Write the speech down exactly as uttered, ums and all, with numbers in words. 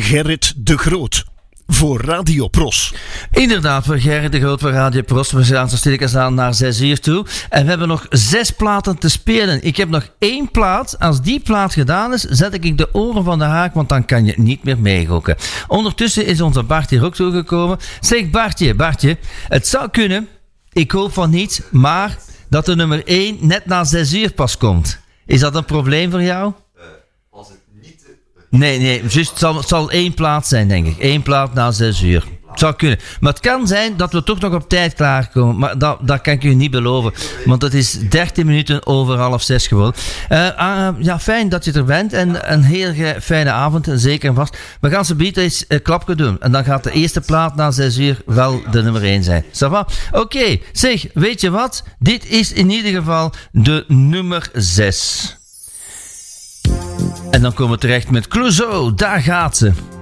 Gerrit de Groot voor Radio Pros. Inderdaad, voor Gerrit de Groot voor Radio Pros. We gaan zo stilletjes aan naar zes uur toe. En we hebben nog zes platen te spelen. Ik heb nog één plaat. Als die plaat gedaan is, zet ik de oren van de haak, want dan kan je niet meer meegokken. Ondertussen is onze Bart hier ook toegekomen. Zeg Bartje, Bartje, het zou kunnen, ik hoop van niet, maar dat de nummer één net na zes uur pas komt. Is dat een probleem voor jou? Uh, als het niet... Nee, nee, just, het, zal, het zal één plaat zijn, denk ik. Eén plaat na zes uur. Het zou kunnen. Maar het kan zijn dat we toch nog op tijd klaarkomen. Maar dat, dat kan ik u niet beloven. Want het is dertien minuten over half zes geworden. Uh, uh, ja, fijn dat je er bent. En een heel fijne avond. Zeker en vast. We gaan zo beter eens een klapje doen. En dan gaat de eerste plaat na zes uur wel de nummer één zijn. Ça va? Oké. Okay. Zeg, weet je wat? Dit is in ieder geval de nummer zes. En dan komen we terecht met Clouseau. Daar gaat ze.